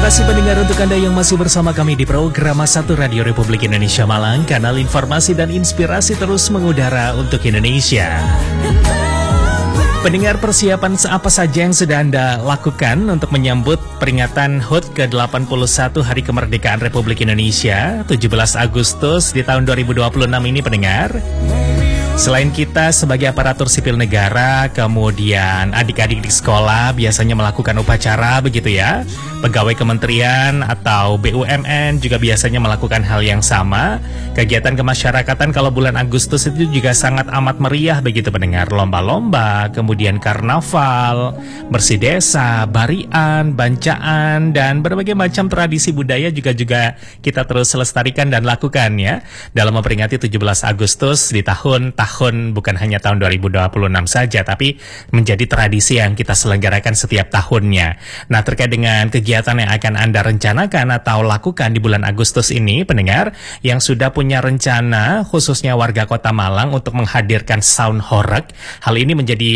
kasih pendengar untuk Anda yang masih bersama kami di program Satu Radio Republik Indonesia Malang, kanal informasi dan inspirasi terus mengudara untuk Indonesia. Pendengar, persiapan apa saja yang sudah Anda lakukan untuk menyambut peringatan HUT ke-81 Hari Kemerdekaan Republik Indonesia 17 Agustus di tahun 2026 ini, pendengar? Selain kita sebagai aparatur sipil negara, kemudian adik-adik di sekolah biasanya melakukan upacara begitu ya. Pegawai kementerian atau BUMN juga biasanya melakukan hal yang sama. Kegiatan kemasyarakatan kalau bulan Agustus itu juga sangat amat meriah begitu, pendengar. Lomba-lomba, kemudian karnaval, bersih desa, barian, bancaan, dan berbagai macam tradisi budaya juga kita terus lestarikan dan lakukan ya. Dalam memperingati 17 Agustus di tahun bukan hanya tahun 2026 saja, tapi menjadi tradisi yang kita selenggarakan setiap tahunnya. Nah, terkait dengan kegiatan yang akan Anda rencanakan atau lakukan di bulan Agustus ini, pendengar, yang sudah punya rencana khususnya warga Kota Malang untuk menghadirkan sound horeg, hal ini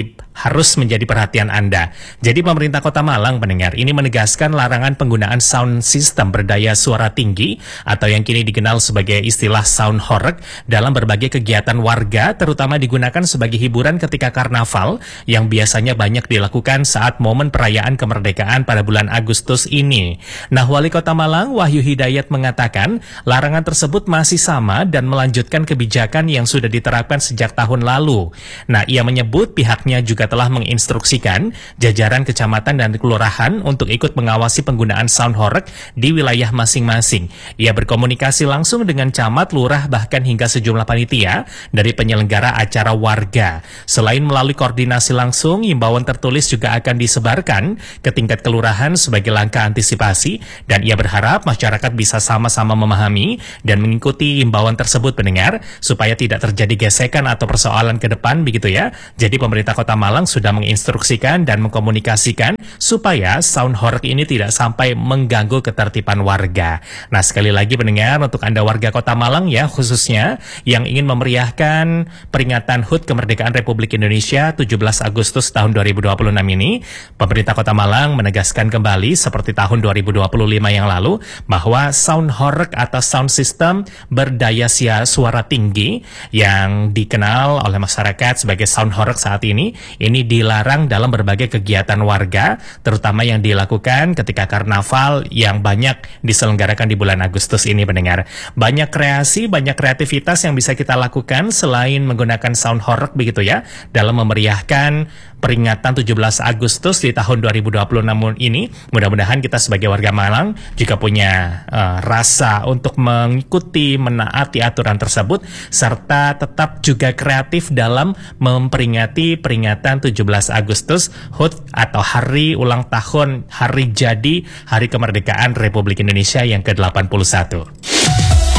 harus menjadi perhatian Anda. Jadi pemerintah Kota Malang, pendengar, ini menegaskan larangan penggunaan sound system berdaya suara tinggi atau yang kini dikenal sebagai istilah sound horeg dalam berbagai kegiatan warga, terutama digunakan sebagai hiburan ketika karnaval yang biasanya banyak dilakukan saat momen perayaan kemerdekaan pada bulan Agustus ini. Nah, Wali Kota Malang, Wahyu Hidayat, mengatakan larangan tersebut masih sama dan melanjutkan kebijakan yang sudah diterapkan sejak tahun lalu. Nah, ia menyebut pihaknya juga telah menginstruksikan jajaran kecamatan dan kelurahan untuk ikut mengawasi penggunaan sound horeg di wilayah masing-masing. Ia berkomunikasi langsung dengan camat, lurah, bahkan hingga sejumlah panitia dari penyelenggara acara warga. Selain melalui koordinasi langsung, imbauan tertulis juga akan disebarkan ke tingkat kelurahan sebagai langkah antisipasi, dan ia berharap masyarakat bisa sama-sama memahami dan mengikuti imbauan tersebut, pendengar, supaya tidak terjadi gesekan atau persoalan ke depan begitu ya. Jadi pemerintah Kota Malang sudah menginstruksikan dan mengkomunikasikan supaya sound horeg ini tidak sampai mengganggu ketertiban warga. Nah, sekali lagi pendengar, untuk Anda warga Kota Malang ya, khususnya yang ingin memeriahkan peringatan HUT Kemerdekaan Republik Indonesia 17 Agustus tahun 2026 ini, pemerintah Kota Malang menegaskan kembali seperti tahun 2025 yang lalu bahwa sound horeg atau sound system berdaya suara tinggi yang dikenal oleh masyarakat sebagai sound horeg saat ini dilarang dalam berbagai kegiatan warga, terutama yang dilakukan ketika karnaval yang banyak diselenggarakan di bulan Agustus ini, pendengar. Banyak kreasi, banyak kreativitas yang bisa kita lakukan selain menggunakan sound horeg begitu ya, dalam memeriahkan peringatan 17 Agustus di tahun 2026 ini. Mudah-mudahan kita sebagai warga Malang juga punya rasa untuk mengikuti, menaati aturan tersebut, serta tetap juga kreatif dalam memperingati peringatan 17 Agustus HUT atau Hari Ulang Tahun, Hari Jadi, Hari Kemerdekaan Republik Indonesia yang ke-81.